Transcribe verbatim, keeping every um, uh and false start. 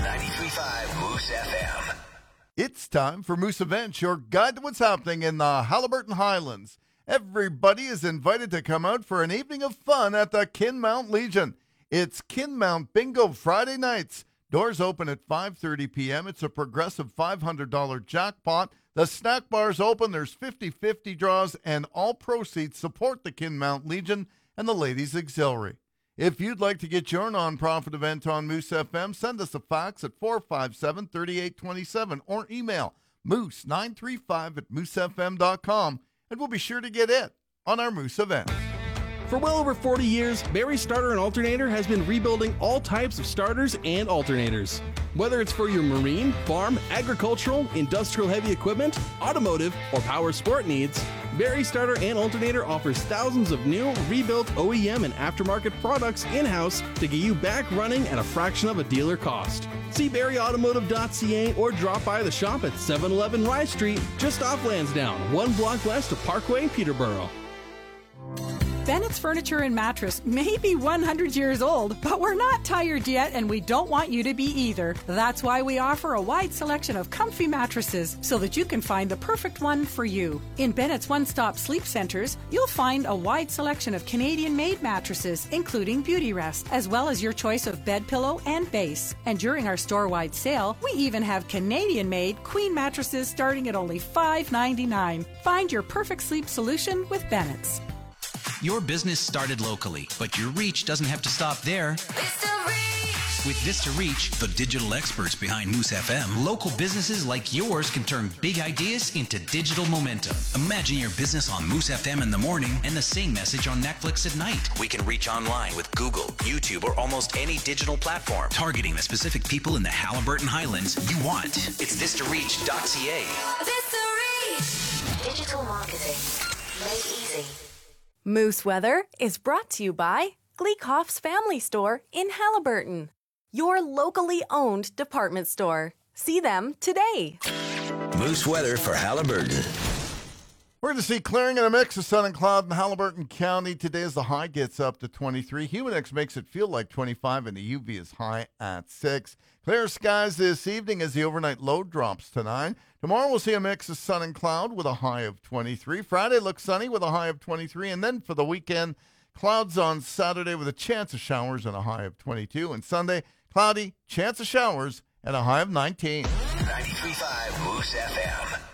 ninety-three point five Moose F M. It's time for Moose Events, your guide to what's happening in the Haliburton Highlands. Everybody is invited to come out for an evening of fun at the Kinmount Legion. It's Kinmount Bingo Friday nights. Doors open at five thirty p.m. It's a progressive five hundred dollars jackpot. The snack bar's open. There's fifty-fifty draws, and all proceeds support the Kinmount Legion and the Ladies Auxiliary. If you'd like to get your nonprofit event on Moose F M, send us a fax at four five seven, three eight two seven or email moose nine three five at moose f m dot com, and we'll be sure to get it on our Moose event. For well over forty years, Barry Starter and Alternator has been rebuilding all types of starters and alternators. Whether it's for your marine, farm, agricultural, industrial heavy equipment, automotive, or power sport needs, Barry Starter and Alternator offers thousands of new, rebuilt O E M and aftermarket products in-house to get you back running at a fraction of a dealer cost. See barry automotive dot c a or drop by the shop at seven eleven Rye Street, just off Lansdowne, one block west of Parkway, Peterborough. Bennett's Furniture and Mattress may be one hundred years old, but we're not tired yet, and we don't want you to be either. That's why we offer a wide selection of comfy mattresses so that you can find the perfect one for you. In Bennett's One-Stop Sleep Centers, you'll find a wide selection of Canadian-made mattresses, including Beauty Rest, as well as your choice of bed pillow and base. And during our store-wide sale, we even have Canadian-made queen mattresses starting at only five ninety-nine. Find your perfect sleep solution with Bennett's. Your business started locally, but your reach doesn't have to stop there. Vista Reach! With Vista Reach, the digital experts behind Moose F M, local businesses like yours can turn big ideas into digital momentum. Imagine your business on Moose F M in the morning and the same message on Netflix at night. We can reach online with Google, YouTube, or almost any digital platform, targeting the specific people in the Haliburton Highlands you want. It's vista reach dot c a. Vista Reach! Digital marketing made easy. Moose Weather is brought to you by Gleekoff's Family Store in Haliburton, your locally owned department store. See them today. Moose weather for Haliburton. We're going to see clearing and a mix of sun and cloud in Haliburton County. Today as the high gets up to twenty-three. Humidex makes it feel like twenty-five, and the U V is high at six. Clear skies this evening as the overnight low drops to nine. Tomorrow we'll see a mix of sun and cloud with a high of twenty-three. Friday looks sunny with a high of twenty-three. And then for the weekend, clouds on Saturday with a chance of showers and a high of twenty-two. And Sunday, cloudy, chance of showers and a high of nineteen. ninety-three point five Moose F M.